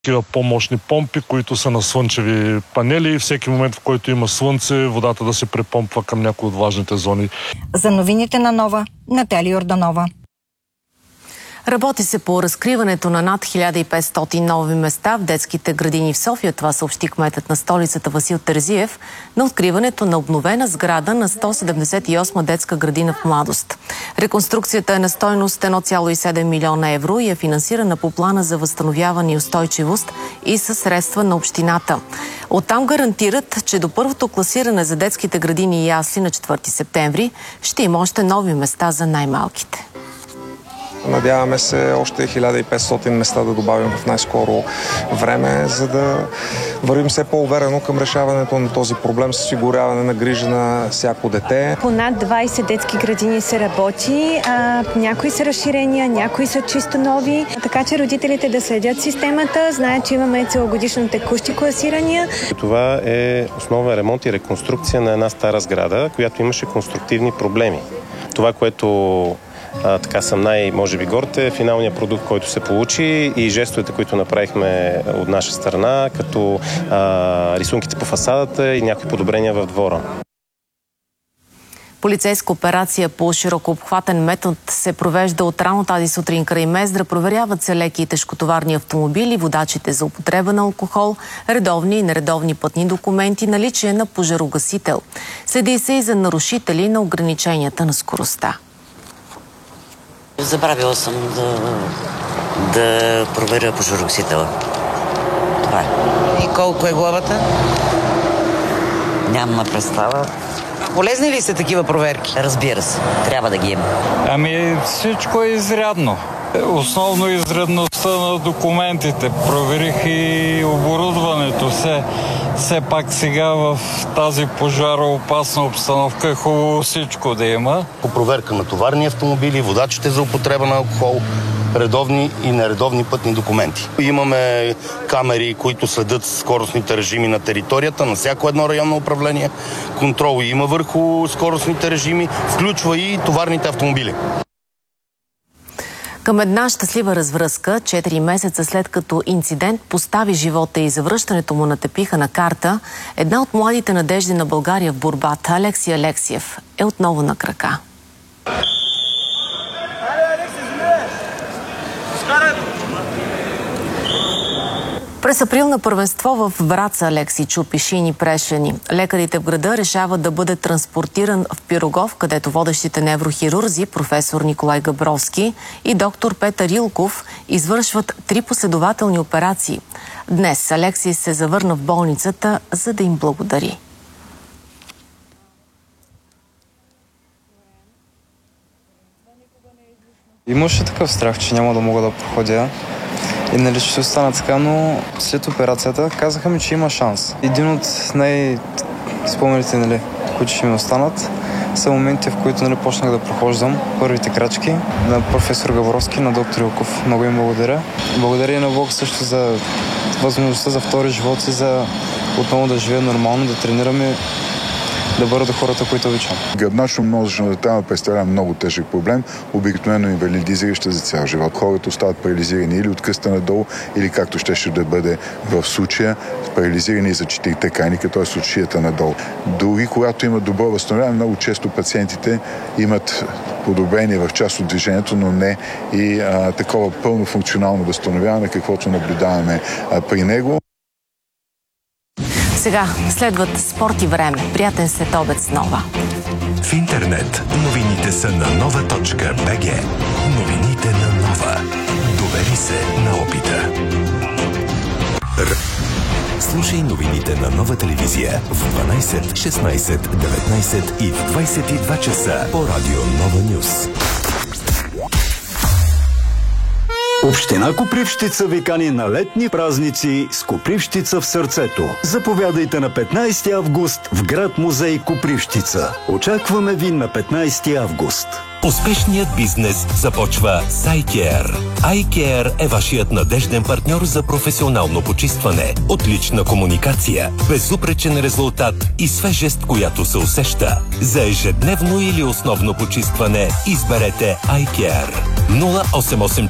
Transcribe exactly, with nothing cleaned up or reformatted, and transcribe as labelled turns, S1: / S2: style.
S1: такива по-мощни помпи, които са на слънчеви панели и всеки момент, в който има слънце, водата да се препомпва към някои от влажните зони.
S2: За новините на Нова, Наталия Йорданова.
S3: Работи се по разкриването на над хиляда и петстотин нови места в детските градини в София. Това съобщи кметът на столицата Васил Терзиев на откриването на обновена сграда на сто седемдесет и осма детска градина в Младост. Реконструкцията е на стойност едно цяло и седем милиона евро и е финансирана по плана за възстановяване и устойчивост и със средства на общината. Оттам гарантират, че до първото класиране за детските градини и ясли на четвърти септември ще има още нови места за най-малките.
S4: Надяваме се още хиляда и петстотин места да добавим в най-скоро време, за да вървим все по-уверено към решаването на този проблем с осигуряване на грижа на всяко дете.
S5: По над двайсет детски градини се работи. А, някои са разширения, някои са чисто нови. Така че родителите да следят системата, знаят, че имаме целогодишно текущи класирания.
S6: Това е основен ремонт и реконструкция на една стара сграда, която имаше конструктивни проблеми. Това, което А, така съм най, може би, горд е финалният продукт, който се получи и жестовете, които направихме от наша страна, като а, рисунките по фасадата и някои подобрения в двора.
S3: Полицейска операция по широкообхватен метод се провежда от рано тази сутрин край Мездра. Проверяват се леки и тежкотоварни автомобили, водачите за употреба на алкохол, редовни и нередовни пътни документи, наличие на пожарогасител. Следи се и за нарушители на ограниченията на скоростта.
S7: Забравила съм да, да проверя пожарогасителя. Това е.
S8: И колко е глобата?
S7: Нямам представа.
S8: Полезни ли са такива проверки?
S7: Разбира се, трябва да ги има.
S9: Ами всичко е изрядно. Основно изрядността на документите. Проверих и оборудването. Все, все пак сега в тази пожароопасна обстановка е хубаво всичко да има.
S10: По проверка на товарни автомобили, водачите за употреба на алкохол, редовни и нередовни пътни документи. Имаме камери, които следят скоростните режими на територията на всяко едно районно управление. Контрол има върху скоростните режими, включва и товарните автомобили.
S3: Към една щастлива развръзка, четири месеца след като инцидент постави живота и завръщането му на тепиха на карта, една от младите надежди на България в борбата, Алекси Алексиев, е отново на крака. През април на първенство в Враца Алекси чупи шийни прешени. Лекарите в града решават да бъде транспортиран в Пирогов, където водещите неврохирурзи, професор Николай Габровски и доктор Петър Илков, извършват три последователни операции. Днес Алекси се завърна в болницата, за да им благодари.
S11: Имаше такъв страх, че няма да мога да проходя. И нали ще остана така, но след операцията казаха ми, че има шанс. Един от най-спомените, нали, които ще ми останат, са моментите, в които нали, почнах да прохождам първите крачки на професор Габровски, на доктор Илков. Много им благодаря. Благодаря и на Бог също за възможността за втори живот и за отново да живея нормално, да тренираме, да бъдат хората, които обичам.
S12: Гръбначно-мозъчната травма представлява много тежък проблем, обикновено инвалидизираща за цял живот. Хората остават парализирани или от кръста надолу, или както щеше да бъде в случая, парализирани за четирите крайника, т.е. от шията надолу. Дори когато има добро възстановяване, много често пациентите имат подобрение в част от движението, но не и а, такова пълно функционално възстановяване, каквото наблюдаваме а, при него.
S3: Сега следват спорт и време. Приятен следобед с Нова.
S13: В интернет новините са на нова точка бг. Новините на Нова. Довери се на опита. Р... Слушай новините на Нова телевизия в дванайсет, шестнайсет, деветнайсет и в двайсет и два часа по радио Нова Нюс.
S14: Община Копривщица ви кани на летни празници с Копривщица в сърцето. Заповядайте на петнайсети август в град музей Копривщица. Очакваме ви на петнайсети август.
S13: Успешният бизнес започва с iCare. iCare е вашият надежден партньор за професионално почистване, отлична комуникация, безупречен резултат и свежест, която се усеща. За ежедневно или основно почистване изберете iCare. нула осем осем